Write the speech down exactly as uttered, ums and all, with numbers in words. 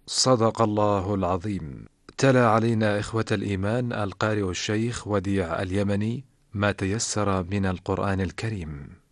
صدق الله العظيم. تلا علينا إخوة الإيمان القارئ الشيخ وديع اليمني ما تيسر من القرآن الكريم.